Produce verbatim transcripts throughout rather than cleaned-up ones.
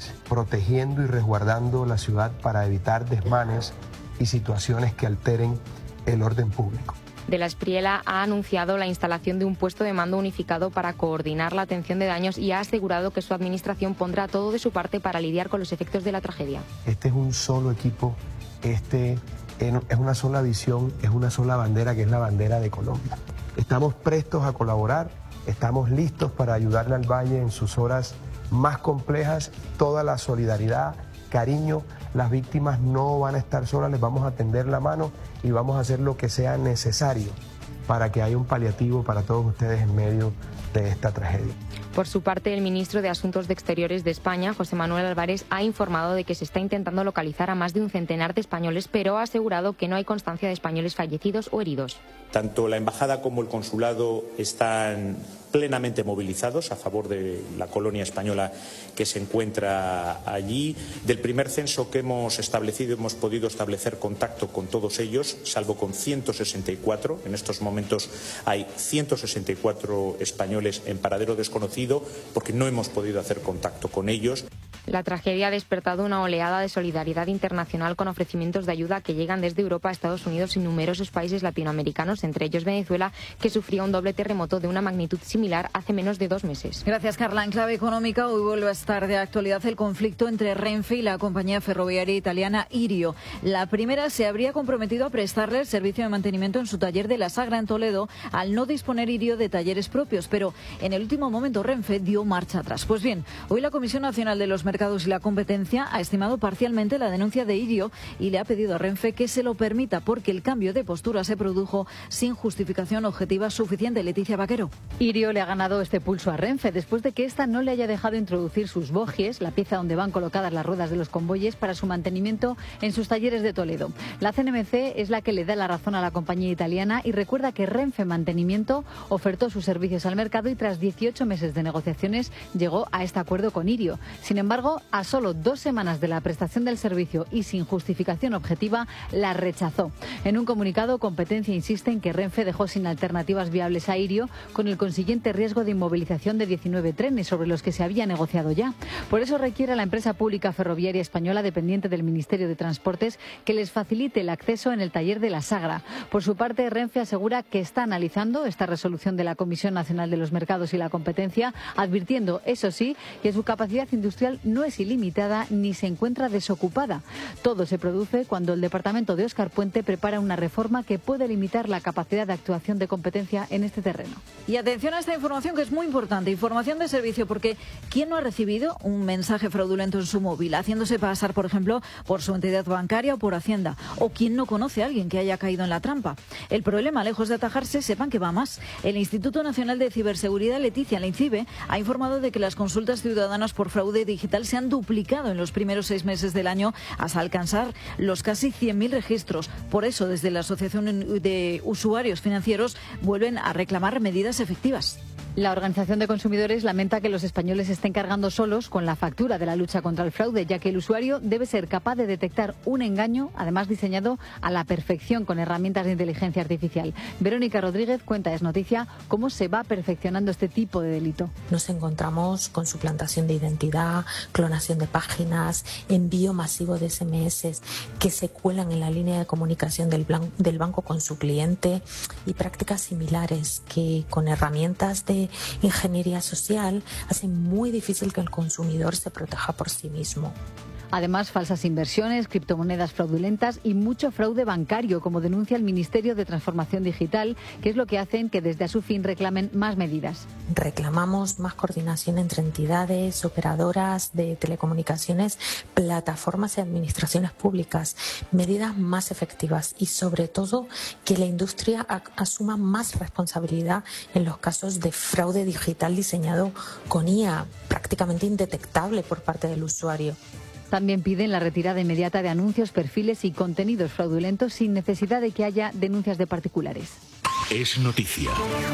exteriores, protegiendo y resguardando la ciudad para evitar desmanes y situaciones que alteren el orden público. De la Espriella ha anunciado la instalación de un puesto de mando unificado para coordinar la atención de daños y ha asegurado que su administración pondrá todo de su parte para lidiar con los efectos de la tragedia. Este es un solo equipo, este es una sola visión, es una sola bandera, que es la bandera de Colombia. Estamos prestos a colaborar, estamos listos para ayudarle al Valle en sus horas más complejas. Toda la solidaridad, cariño, las víctimas no van a estar solas, les vamos a tender la mano y vamos a hacer lo que sea necesario para que haya un paliativo para todos ustedes en medio de esta tragedia. Por su parte, el ministro de Asuntos de Exteriores de España, José Manuel Álvarez, ha informado de que se está intentando localizar a más de un centenar de españoles, pero ha asegurado que no hay constancia de españoles fallecidos o heridos. Tanto la embajada como el consulado están plenamente movilizados a favor de la colonia española que se encuentra allí. Del primer censo que hemos establecido hemos podido establecer contacto con todos ellos, salvo con ciento sesenta y cuatro. En estos momentos hay ciento sesenta y cuatro españoles en paradero desconocido porque no hemos podido hacer contacto con ellos. La tragedia ha despertado una oleada de solidaridad internacional con ofrecimientos de ayuda que llegan desde Europa a Estados Unidos y numerosos países latinoamericanos, entre ellos Venezuela, que sufrió un doble terremoto de una magnitud similar hace menos de dos meses. Gracias, Carla. En clave económica, hoy vuelve a estar de actualidad el conflicto entre Renfe y la compañía ferroviaria italiana Irio. La primera se habría comprometido a prestarle el servicio de mantenimiento en su taller de La Sagra, en Toledo, al no disponer Irio de talleres propios, pero en el último momento Renfe dio marcha atrás. Pues bien, hoy la Comisión Nacional de los Mercados y la Competencia ha estimado parcialmente la denuncia de Irio y le ha pedido a Renfe que se lo permita porque el cambio de postura se produjo sin justificación objetiva suficiente. Leticia Vaquero. Irio le ha ganado este pulso a Renfe después de que ésta no le haya dejado introducir sus bogies, la pieza donde van colocadas las ruedas de los convoyes, para su mantenimiento en sus talleres de Toledo. La C N M C es la que le da la razón a la compañía italiana y recuerda que Renfe Mantenimiento ofertó sus servicios al mercado y tras dieciocho meses de negociaciones llegó a este acuerdo con Irio. Sin embargo, a solo dos semanas de la prestación del servicio y sin justificación objetiva, la rechazó. En un comunicado, Competencia insiste en que Renfe dejó sin alternativas viables a Irio, con el consiguiente riesgo de inmovilización de diecinueve trenes sobre los que se había negociado ya. Por eso requiere a la empresa pública ferroviaria española dependiente del Ministerio de Transportes que les facilite el acceso en el taller de La Sagra. Por su parte, Renfe asegura que está analizando esta resolución de la Comisión Nacional de los Mercados y la Competencia, advirtiendo, eso sí, que su capacidad industrial no es ilimitada ni se encuentra desocupada. Todo se produce cuando el departamento de Óscar Puente prepara una reforma que puede limitar la capacidad de actuación de competencia en este terreno. Y atención a esta información que es muy importante, información de servicio, porque ¿quién no ha recibido un mensaje fraudulento en su móvil, haciéndose pasar, por ejemplo, por su entidad bancaria o por Hacienda? ¿O quién no conoce a alguien que haya caído en la trampa? El problema, lejos de atajarse, sepan que va más. El Instituto Nacional de Ciberseguridad, Leticia, la INCIBE, ha informado de que las consultas ciudadanas por fraude digital se han duplicado en los primeros seis meses del año hasta alcanzar los casi cien mil registros. Por eso, desde la Asociación de Usuarios Financieros vuelven a reclamar medidas efectivas. La Organización de Consumidores lamenta que los españoles estén cargando solos con la factura de la lucha contra el fraude, ya que el usuario debe ser capaz de detectar un engaño, además diseñado a la perfección con herramientas de inteligencia artificial. Verónica Rodríguez cuenta, Es Noticia, cómo se va perfeccionando este tipo de delito. Nos encontramos con suplantación de identidad, clonación de páginas, envío masivo de ese eme ese que se cuelan en la línea de comunicación del, blan- del banco con su cliente y prácticas similares que con herramientas de ingeniería social hacen muy difícil que el consumidor se proteja por sí mismo. Además, falsas inversiones, criptomonedas fraudulentas y mucho fraude bancario, como denuncia el Ministerio de Transformación Digital, que es lo que hacen que desde a su fin reclamen más medidas. Reclamamos más coordinación entre entidades, operadoras de telecomunicaciones, plataformas y administraciones públicas, medidas más efectivas y, sobre todo, que la industria asuma más responsabilidad en los casos de fraude digital diseñado con I A, prácticamente indetectable por parte del usuario. También piden la retirada inmediata de anuncios, perfiles y contenidos fraudulentos sin necesidad de que haya denuncias de particulares. Es Noticia.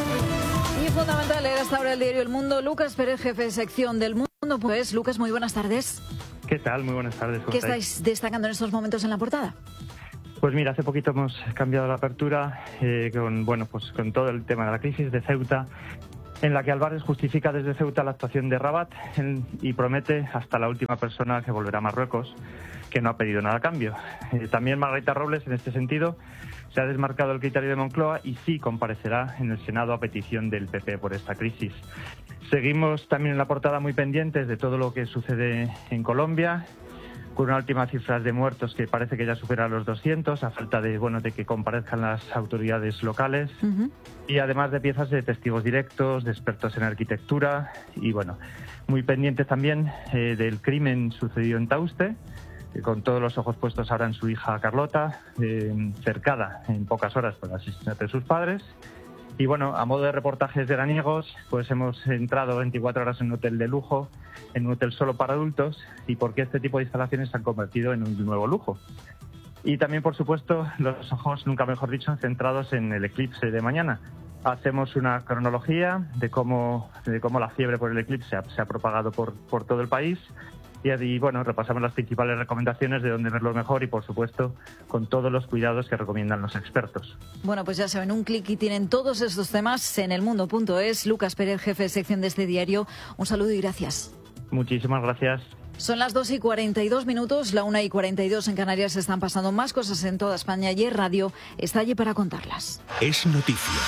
Y fundamental leer hasta ahora el diario El Mundo. Lucas Pérez, jefe de sección del Mundo. Pues, Lucas, muy buenas tardes. ¿Qué tal? Muy buenas tardes. ¿Qué estáis destacando en estos momentos en la portada? Pues mira, hace poquito hemos cambiado la apertura eh, con, bueno, pues con todo el tema de la crisis de Ceuta. en la que Álvarez justifica desde Ceuta la actuación de Rabat en, y promete hasta la última persona que volverá a Marruecos, que no ha pedido nada a cambio. Eh, también Margarita Robles, en este sentido, se ha desmarcado el criterio de Moncloa y sí comparecerá en el Senado a petición del P P por esta crisis. Seguimos también en la portada muy pendientes de todo lo que sucede en Colombia, con una última cifra de muertos que parece que ya supera los doscientos, a falta de, bueno, de que comparezcan las autoridades locales, uh-huh. y además de piezas de testigos directos, de expertos en arquitectura, y bueno, muy pendientes también eh, del crimen sucedido en Tauste, eh, con todos los ojos puestos ahora en su hija Carlota, eh, cercada en pocas horas por el asesinato de sus padres. Y bueno, a modo de reportajes veraniegos, pues hemos entrado veinticuatro horas en un hotel de lujo, en un hotel solo para adultos, y por qué este tipo de instalaciones se han convertido en un nuevo lujo. Y también, por supuesto, los ojos, nunca mejor dicho, centrados en el eclipse de mañana. Hacemos una cronología de cómo, de cómo la fiebre por el eclipse ha, se ha propagado por, por todo el país. Y, y bueno, repasamos las principales recomendaciones de dónde verlo mejor y, por supuesto, con todos los cuidados que recomiendan los expertos. Bueno, pues ya saben, un clic y tienen todos estos temas en elmundo punto es. Lucas Pérez, jefe de sección de este diario, un saludo y gracias. Muchísimas gracias. Son las dos y cuarenta y dos minutos, la una y cuarenta y dos en Canarias. Están pasando más cosas en toda España y Es Radio está allí para contarlas. Es noticia.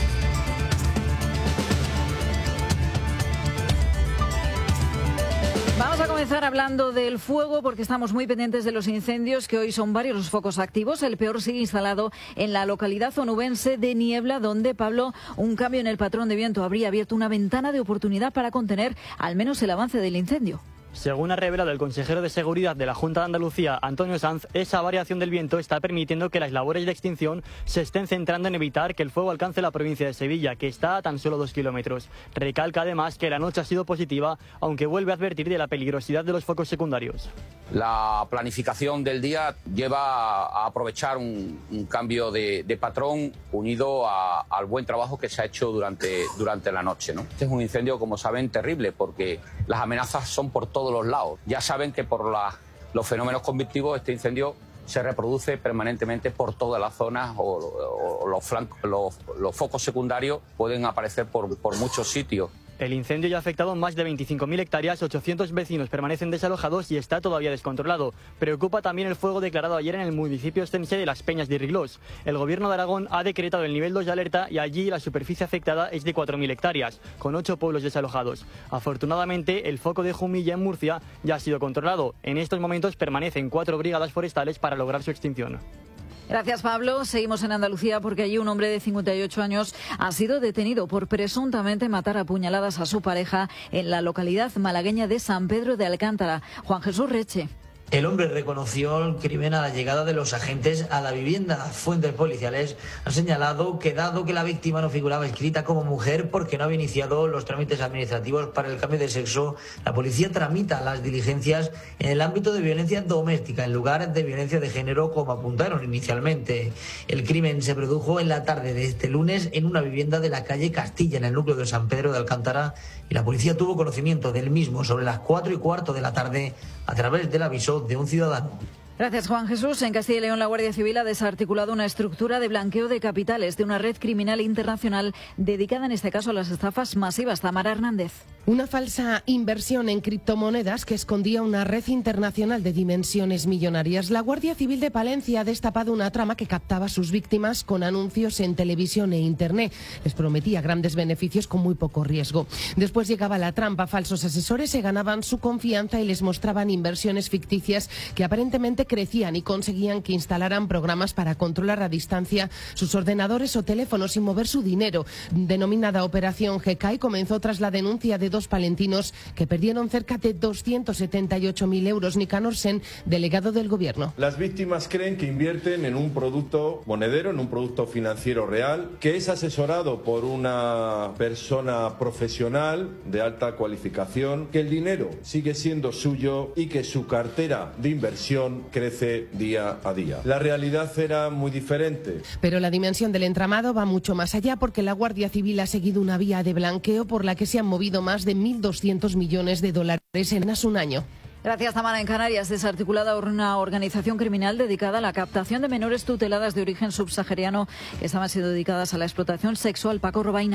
Vamos a comenzar hablando del fuego porque estamos muy pendientes de los incendios, que hoy son varios los focos activos. El peor sigue instalado en la localidad onubense de Niebla, donde, Pablo, un cambio en el patrón de viento habría abierto una ventana de oportunidad para contener al menos el avance del incendio. Según ha revelado el consejero de Seguridad de la Junta de Andalucía, Antonio Sanz, esa variación del viento está permitiendo que las labores de extinción se estén centrando en evitar que el fuego alcance la provincia de Sevilla, que está a tan solo dos kilómetros. Recalca además que la noche ha sido positiva, aunque vuelve a advertir de la peligrosidad de los focos secundarios. La planificación del día lleva a aprovechar un, un cambio de, de patrón unido a, al buen trabajo que se ha hecho durante, durante la noche, ¿no? Este es un incendio, como saben, terrible, porque las amenazas son por todos los lados. Ya saben que por la, los fenómenos convectivos este incendio se reproduce permanentemente por todas las zonas o, o, o los, flancos, los, los focos secundarios pueden aparecer por, por muchos sitios. El incendio ya ha afectado más de veinticinco mil hectáreas, ochocientos vecinos permanecen desalojados y está todavía descontrolado. Preocupa también el fuego declarado ayer en el municipio estense de Las Peñas de Irriglós. El gobierno de Aragón ha decretado el nivel dos de alerta y allí la superficie afectada es de cuatro mil hectáreas, con ocho pueblos desalojados. Afortunadamente, el foco de Jumilla en Murcia ya ha sido controlado. En estos momentos permanecen cuatro brigadas forestales para lograr su extinción. Gracias, Pablo. Seguimos en Andalucía porque allí un hombre de cincuenta y ocho años ha sido detenido por presuntamente matar a puñaladas a su pareja en la localidad malagueña de San Pedro de Alcántara. Juan Jesús Reche. El hombre reconoció el crimen a la llegada de los agentes a la vivienda. Fuentes policiales han señalado que, dado que la víctima no figuraba inscrita como mujer porque no había iniciado los trámites administrativos para el cambio de sexo, la policía tramita las diligencias en el ámbito de violencia doméstica en lugar de violencia de género, como apuntaron inicialmente. El crimen se produjo en la tarde de este lunes en una vivienda de la calle Castilla, en el núcleo de San Pedro de Alcántara, y la policía tuvo conocimiento del mismo sobre las cuatro y cuarto de la tarde a través del aviso de un ciudadano. Gracias, Juan Jesús. En Castilla y León, la Guardia Civil ha desarticulado una estructura de blanqueo de capitales de una red criminal internacional dedicada, en este caso, a las estafas masivas. Tamara Hernández. Una falsa inversión en criptomonedas que escondía una red internacional de dimensiones millonarias. La Guardia Civil de Palencia ha destapado una trama que captaba a sus víctimas con anuncios en televisión e internet. Les prometía grandes beneficios con muy poco riesgo. Después llegaba la trampa. Falsos asesores se ganaban su confianza y les mostraban inversiones ficticias que aparentemente crecían y conseguían que instalaran programas para controlar a distancia sus ordenadores o teléfonos sin mover su dinero. Denominada Operación G K I, comenzó tras la denuncia de dos palentinos que perdieron cerca de doscientos setenta y ocho mil euros. Nicanor Sen, delegado del Gobierno. Las víctimas creen que invierten en un producto monedero, en un producto financiero real, que es asesorado por una persona profesional de alta cualificación, que el dinero sigue siendo suyo y que su cartera de inversión crece día a día. La realidad era muy diferente. Pero la dimensión del entramado va mucho más allá, porque la Guardia Civil ha seguido una vía de blanqueo por la que se han movido más de mil doscientos millones de dólares en apenas un año. Gracias, Tamara. En Canarias, desarticulada una organización criminal dedicada a la captación de menores tuteladas de origen subsahariano que estaban siendo dedicadas a la explotación sexual. Paco Robaina.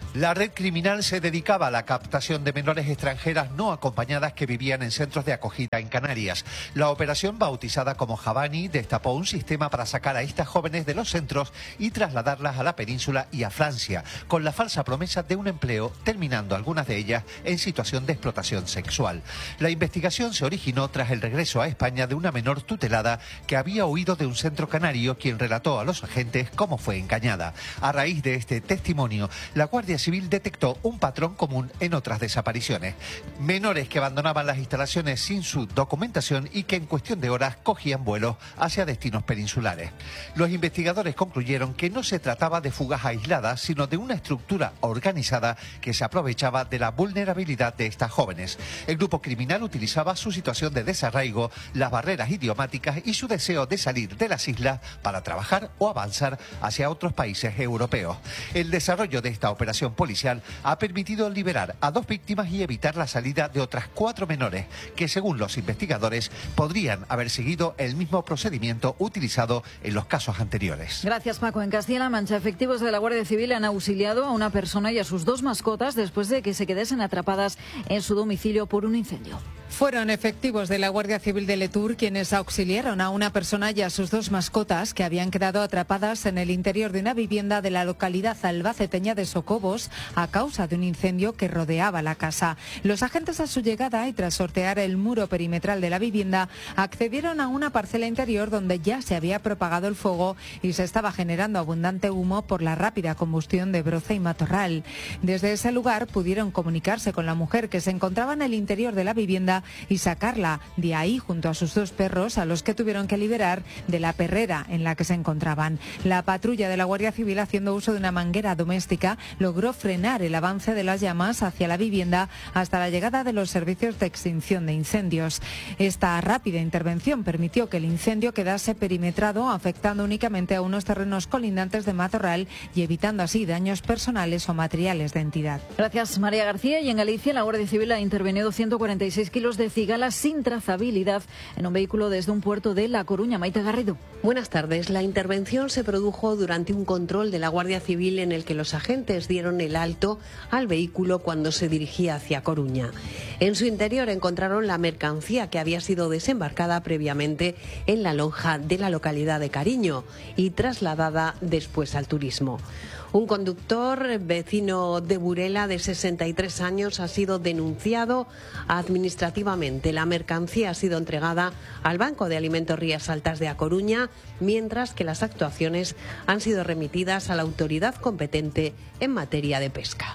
La red criminal se dedicaba a la captación de menores extranjeras no acompañadas que vivían en centros de acogida en Canarias. La operación, bautizada como Javani, destapó un sistema para sacar a estas jóvenes de los centros y trasladarlas a la península y a Francia, con la falsa promesa de un empleo, terminando algunas de ellas en situación de explotación sexual. La investigación se originó tras el regreso a España de una menor tutelada que había huido de un centro canario, quien relató a los agentes cómo fue engañada. A raíz de este testimonio, la Guardia Civil detectó un patrón común en otras desapariciones. Menores que abandonaban las instalaciones sin su documentación y que en cuestión de horas cogían vuelos hacia destinos peninsulares. Los investigadores concluyeron que no se trataba de fugas aisladas, sino de una estructura organizada que se aprovechaba de la vulnerabilidad de estas jóvenes. El grupo criminal utilizaba su situación de desarraigo, las barreras idiomáticas y su deseo de salir de las islas para trabajar o avanzar hacia otros países europeos. El desarrollo de esta operación policial ha permitido liberar a dos víctimas y evitar la salida de otras cuatro menores que, según los investigadores, podrían haber seguido el mismo procedimiento utilizado en los casos anteriores. Gracias, Paco. En Castilla-La Mancha, efectivos de la Guardia Civil han auxiliado a una persona y a sus dos mascotas después de que se quedasen atrapadas en su domicilio por un incendio. Fueron efectivos de la Guardia Civil de Letur quienes auxiliaron a una persona y a sus dos mascotas que habían quedado atrapadas en el interior de una vivienda de la localidad albaceteña de Socobos a causa de un incendio que rodeaba la casa. Los agentes, a su llegada y tras sortear el muro perimetral de la vivienda, accedieron a una parcela interior donde ya se había propagado el fuego y se estaba generando abundante humo por la rápida combustión de broza y matorral. Desde ese lugar pudieron comunicarse con la mujer que se encontraba en el interior de la vivienda y sacarla de ahí junto a sus dos perros, a los que tuvieron que liberar de la perrera en la que se encontraban. La patrulla de la Guardia Civil, haciendo uso de una manguera doméstica, logró frenar el avance de las llamas hacia la vivienda hasta la llegada de los servicios de extinción de incendios. Esta rápida intervención permitió que el incendio quedase perimetrado, afectando únicamente a unos terrenos colindantes de matorral y evitando así daños personales o materiales de entidad. Gracias, María García. Y en Galicia, la Guardia Civil ha intervenido ciento cuarenta y seis kilos de cigalas sin trazabilidad en un vehículo desde un puerto de La Coruña. Maite Garrido. Buenas tardes. La intervención se produjo durante un control de la Guardia Civil en el que los agentes dieron el alto al vehículo cuando se dirigía hacia Coruña. En su interior encontraron la mercancía que había sido desembarcada previamente en la lonja de la localidad de Cariño y trasladada después al turismo. Un conductor vecino de Burela de sesenta y tres años ha sido denunciado administrativamente. La mercancía ha sido entregada al Banco de Alimentos Rías Altas de A Coruña, mientras que las actuaciones han sido remitidas a la autoridad competente en materia de pesca.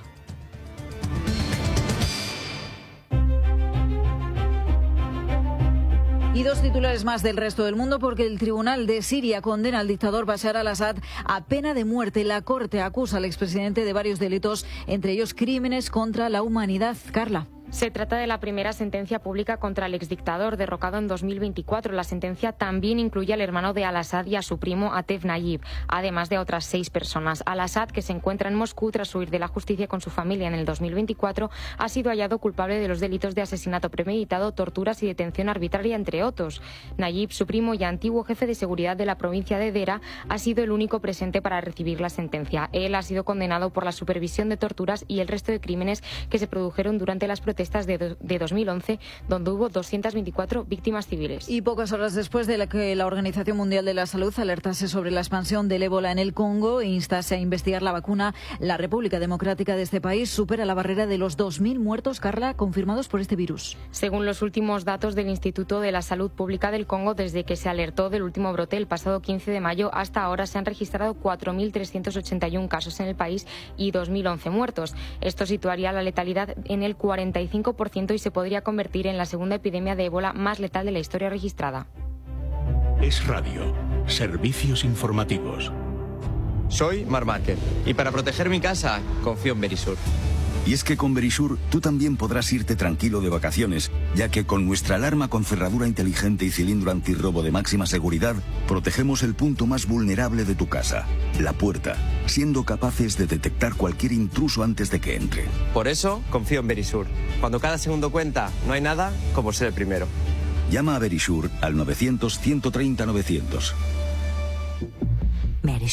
Y dos titulares más del resto del mundo, porque el Tribunal de Siria condena al dictador Bashar al-Assad a pena de muerte. La Corte acusa al expresidente de varios delitos, entre ellos crímenes contra la humanidad. Carla. Se trata de la primera sentencia pública contra el exdictador, derrocado en dos mil veinticuatro. La sentencia también incluye al hermano de al-Assad y a su primo Atef Nayib, además de otras seis personas. Al-Assad, que se encuentra en Moscú tras huir de la justicia con su familia en el dos mil veinticuatro, ha sido hallado culpable de los delitos de asesinato premeditado, torturas y detención arbitraria, entre otros. Nayib, su primo y antiguo jefe de seguridad de la provincia de Dera, ha sido el único presente para recibir la sentencia. Él ha sido condenado por la supervisión de torturas y el resto de crímenes que se produjeron durante las protestas de, de dos mil once, donde hubo doscientas veinticuatro víctimas civiles. Y pocas horas después de la que la Organización Mundial de la Salud alertase sobre la expansión del ébola en el Congo e instase a investigar la vacuna, la República Democrática de este país supera la barrera de los dos mil muertos, Carla, confirmados por este virus. Según los últimos datos del Instituto de la Salud Pública del Congo, desde que se alertó del último brote el pasado quince de mayo hasta ahora se han registrado cuatro mil trescientos ochenta y uno casos en el país y dos mil once muertos. Esto situaría la letalidad en el cuarenta y cinco por ciento y se podría convertir en la segunda epidemia de ébola más letal de la historia registrada. Es Radio, servicios informativos. Soy Mar Márquez y para proteger mi casa confío en Verisur. Y es que con Verisur tú también podrás irte tranquilo de vacaciones, ya que con nuestra alarma con cerradura inteligente y cilindro antirrobo de máxima seguridad, protegemos el punto más vulnerable de tu casa, la puerta, siendo capaces de detectar cualquier intruso antes de que entre. Por eso confío en Verisur. Cuando cada segundo cuenta, no hay nada como ser el primero. Llama a Verisur al novecientos, ciento treinta, novecientos. Verisur.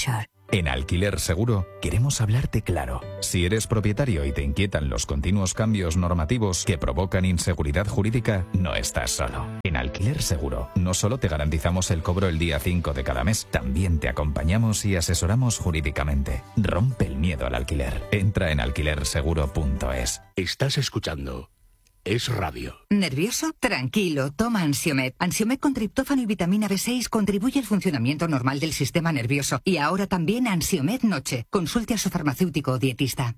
En Alquiler Seguro queremos hablarte claro. Si eres propietario y te inquietan los continuos cambios normativos que provocan inseguridad jurídica, no estás solo. En Alquiler Seguro no solo te garantizamos el cobro el día cinco de cada mes, también te acompañamos y asesoramos jurídicamente. Rompe el miedo al alquiler. Entra en alquiler seguro punto es. Estás escuchando Es Radio. ¿Nervioso? Tranquilo, toma Ansiomed. Ansiomed con triptófano y vitamina B seis contribuye al funcionamiento normal del sistema nervioso. Y ahora también Ansiomed Noche. Consulte a su farmacéutico o dietista.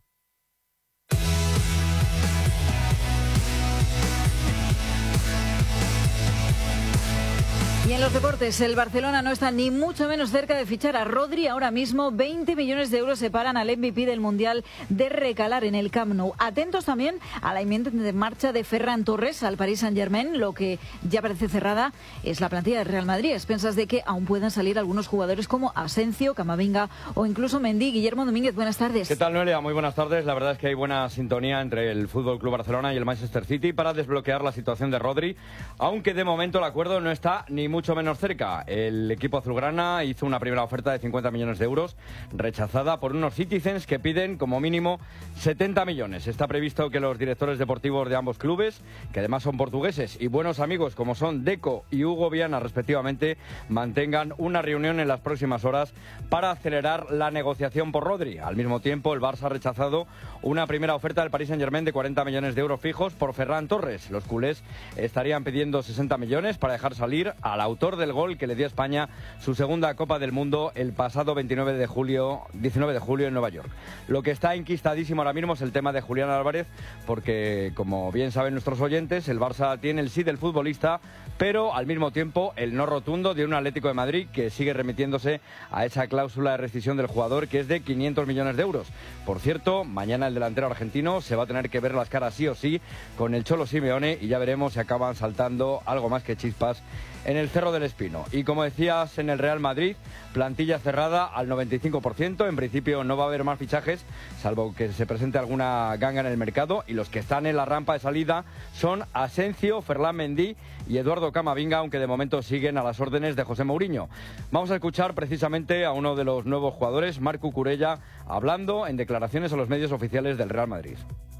Y en los deportes, el Barcelona no está ni mucho menos cerca de fichar a Rodri. Ahora mismo veinte millones de euros separan al M V P del Mundial de recalar en el Camp Nou. Atentos también a la inminente marcha de Ferran Torres al Paris Saint-Germain. Lo que ya parece cerrada es la plantilla del Real Madrid. Expensas de que aún puedan salir algunos jugadores como Asensio, Camavinga o incluso Mendy. Guillermo Domínguez, buenas tardes. ¿Qué tal, Noelia? Muy buenas tardes. La verdad es que hay buena sintonía entre el F C Barcelona y el Manchester City para desbloquear la situación de Rodri, aunque de momento el acuerdo no está ni mucho menos cerca. El equipo azulgrana hizo una primera oferta de cincuenta millones de euros, rechazada por unos citizens que piden como mínimo setenta millones. Está previsto que los directores deportivos de ambos clubes, que además son portugueses y buenos amigos como son Deco y Hugo Viana respectivamente, mantengan una reunión en las próximas horas para acelerar la negociación por Rodri. Al mismo tiempo, el Barça ha rechazado una primera oferta del Paris Saint-Germain de cuarenta millones de euros fijos por Ferran Torres. Los culés estarían pidiendo sesenta millones para dejar salir al autor del gol que le dio a España su segunda Copa del Mundo el pasado veintinueve de julio, diecinueve de julio en Nueva York. Lo que está enquistadísimo ahora mismo es el tema de Julián Álvarez, porque como bien saben nuestros oyentes, el Barça tiene el sí del futbolista, pero al mismo tiempo el no rotundo de un Atlético de Madrid que sigue remitiéndose a esa cláusula de rescisión del jugador, que es de quinientos millones de euros. Por cierto, mañana el delantero argentino se va a tener que ver las caras sí o sí con el Cholo Simeone y ya veremos si acaban saltando algo más que chispas en el Cerro del Espino. Y como decías, en el Real Madrid, plantilla cerrada al noventa y cinco por ciento. En principio no va a haber más fichajes, salvo que se presente alguna ganga en el mercado. Y los que están en la rampa de salida son Asensio, Ferland Mendy y Eduardo Camavinga, aunque de momento siguen a las órdenes de José Mourinho. Vamos a escuchar precisamente a uno de los nuevos jugadores, Marc Cucurella, hablando en declaraciones a los medios oficiales del Real Madrid.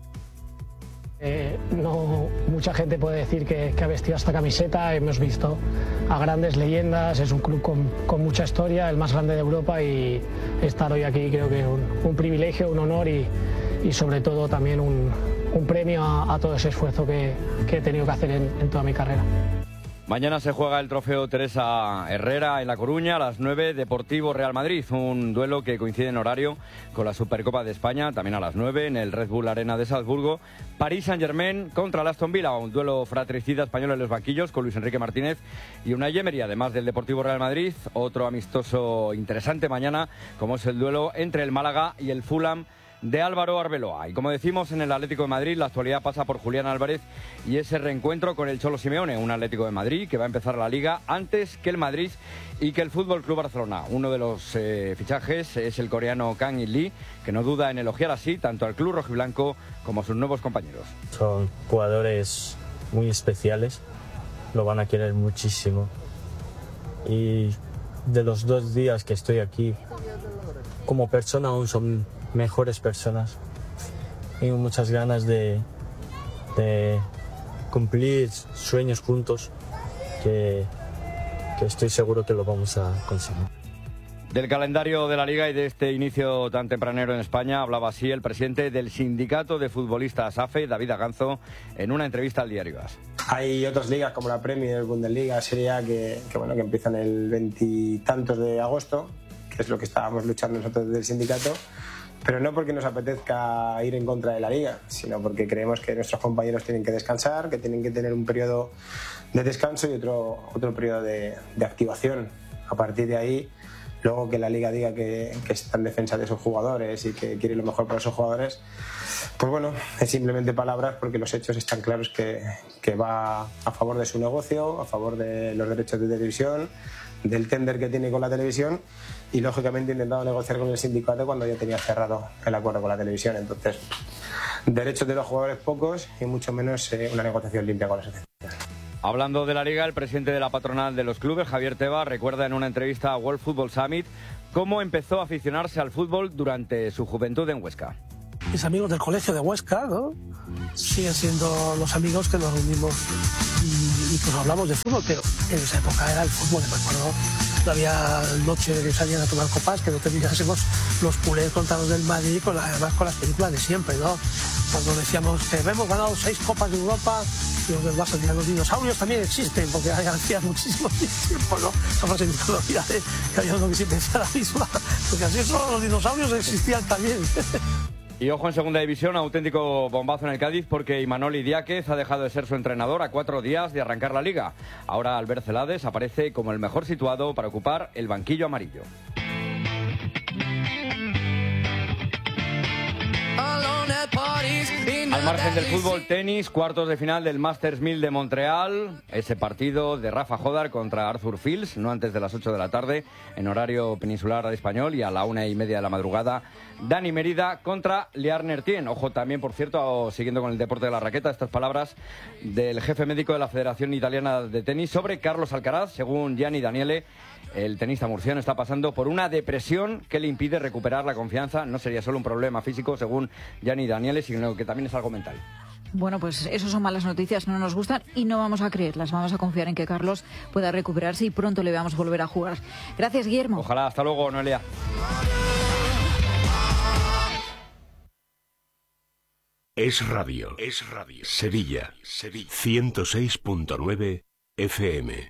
Eh, no mucha gente puede decir que, que ha vestido esta camiseta. Hemos visto a grandes leyendas, es un club con, con mucha historia, el más grande de Europa, y estar hoy aquí creo que es un, un privilegio, un honor y, y sobre todo también un, un premio a, a todo ese esfuerzo que, que he tenido que hacer en, en toda mi carrera. Mañana se juega el trofeo Teresa Herrera en La Coruña a las nueve, Deportivo Real Madrid, un duelo que coincide en horario con la Supercopa de España, también a las nueve en el Red Bull Arena de Salzburgo. Paris Saint-Germain contra el Aston Villa, un duelo fratricida español en los banquillos con Luis Enrique Martínez y Unai Emery, además del Deportivo Real Madrid. Otro amistoso interesante mañana, como es el duelo entre el Málaga y el Fulham de Álvaro Arbeloa. Y como decimos, en el Atlético de Madrid la actualidad pasa por Julián Álvarez y ese reencuentro con el Cholo Simeone, un Atlético de Madrid que va a empezar la Liga antes que el Madrid y que el F C Barcelona. Uno de los eh, fichajes es el coreano Kang In Lee, que no duda en elogiar así tanto al club rojiblanco como a sus nuevos compañeros. Son jugadores muy especiales, lo van a querer muchísimo, y de los dos días que estoy aquí como persona aún son mejores personas. Tengo muchas ganas de, de cumplir sueños juntos, que, que estoy seguro que lo vamos a conseguir. Del calendario de la Liga y de este inicio tan tempranero en España hablaba así el presidente del Sindicato de Futbolistas AFE, David Aganzo, en una entrevista al diario AS. Hay otras ligas como la Premier, Bundesliga, Serie A, que, que, bueno, que empiezan el veintitantos de agosto, que es lo que estábamos luchando nosotros desde el sindicato, pero no porque nos apetezca ir en contra de la Liga, sino porque creemos que nuestros compañeros tienen que descansar, que tienen que tener un periodo de descanso y otro, otro periodo de, de activación. A partir de ahí, luego que la Liga diga que, que está en defensa de sus jugadores y que quiere lo mejor para esos jugadores, pues bueno, es simplemente palabras, porque los hechos están claros que, que va a favor de su negocio, a favor de los derechos de televisión, del tender que tiene con la televisión, y lógicamente he intentado negociar con el sindicato cuando ya tenía cerrado el acuerdo con la televisión. Entonces, derechos de los jugadores pocos y mucho menos eh, una negociación limpia con la asociación. Hablando de la Liga, el presidente de la patronal de los clubes, Javier Tebas, recuerda en una entrevista a World Football Summit cómo empezó a aficionarse al fútbol durante su juventud en Huesca. Mis amigos del colegio de Huesca, ¿no?, siguen siendo los amigos que nos reunimos y, y pues hablamos de fútbol, pero en esa época era el fútbol. Me acuerdo, no había noche que salían a tomar copas que no teníamos los culés contados del Madrid, con la, además con las películas de siempre, ¿no? Cuando decíamos que hemos ganado seis copas de Europa, y los del Barça decían, los dinosaurios también existen, porque hacía muchísimo tiempo, ¿no? Somos en mitología, ¿eh? Que había uno que siempre decía la misma, porque así son, los dinosaurios existían también. Y ojo en segunda división, auténtico bombazo en el Cádiz porque Imanol Idiáquez ha dejado de ser su entrenador a cuatro días de arrancar la liga. Ahora Albert Celades aparece como el mejor situado para ocupar el banquillo amarillo. Al margen del fútbol, tenis, cuartos de final del Masters mil de Montreal. Ese partido de Rafa Jodar contra Arthur Fields, no antes de las ocho de la tarde, en horario peninsular español, y a la una y media de la madrugada, Dani Merida contra Liar Nertien. Ojo también, por cierto, siguiendo con el deporte de la raqueta, estas palabras del jefe médico de la Federación Italiana de Tenis sobre Carlos Alcaraz. Según Gianni Daniele, el tenista murciano está pasando por una depresión que le impide recuperar la confianza. No sería solo un problema físico, según Gianni Daniele, sino que también es algo mental. Bueno, pues eso son malas noticias, no nos gustan y no vamos a creerlas. Vamos a confiar en que Carlos pueda recuperarse y pronto le veamos volver a jugar. Gracias, Guillermo. Ojalá. Hasta luego, Noelia. Es Radio. Es Radio. Sevilla. Sevilla. ciento seis punto nueve F M.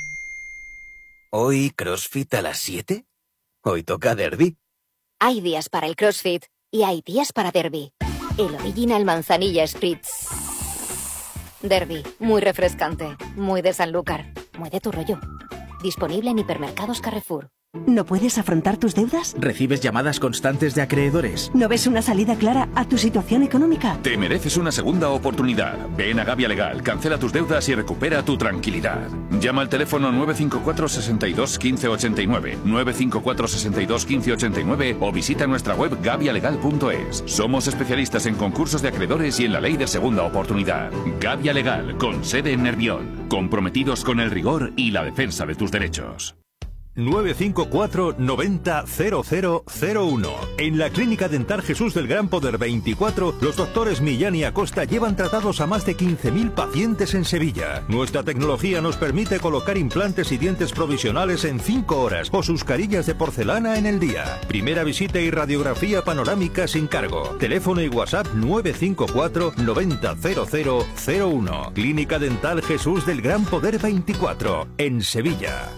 ¿Hoy CrossFit a las siete? Hoy toca Derby. Hay días para el CrossFit y hay días para Derby. El Original Manzanilla Spritz. Derby, muy refrescante, muy de Sanlúcar, muy de tu rollo. Disponible en hipermercados Carrefour. ¿No puedes afrontar tus deudas? ¿Recibes llamadas constantes de acreedores? ¿No ves una salida clara a tu situación económica? Te mereces una segunda oportunidad. Ven a Gavia Legal, cancela tus deudas y recupera tu tranquilidad. Llama al teléfono nueve cinco cuatro, seis dos, uno cinco ocho nueve, nueve cinco cuatro, seis dos, uno cinco ocho nueve o visita nuestra web gavia legal punto es. Somos especialistas en concursos de acreedores y en la ley de segunda oportunidad. Gavia Legal, con sede en Nervión. Comprometidos con el rigor y la defensa de tus derechos. nueve cinco cuatro, noventa, cero cero cero uno. En la Clínica Dental Jesús del Gran Poder veinticuatro, los doctores Millán y Acosta llevan tratados a más de quince mil pacientes en Sevilla. Nuestra tecnología nos permite colocar implantes y dientes provisionales en cinco horas o sus carillas de porcelana en el día. Primera visita y radiografía panorámica sin cargo. Teléfono y WhatsApp nueve cinco cuatro, noventa, cero cero cero uno. Clínica Dental Jesús del Gran Poder veinticuatro, en Sevilla.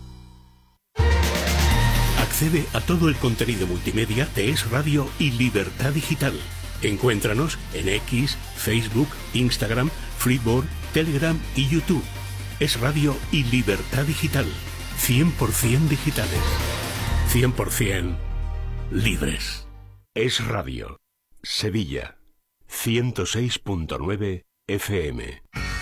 Accede a todo el contenido multimedia de Es Radio y Libertad Digital. Encuéntranos en X, Facebook, Instagram, Freeboard, Telegram y YouTube. Es Radio y Libertad Digital. cien por ciento digitales. cien por ciento libres. Es Radio. Sevilla. ciento seis punto nueve F M.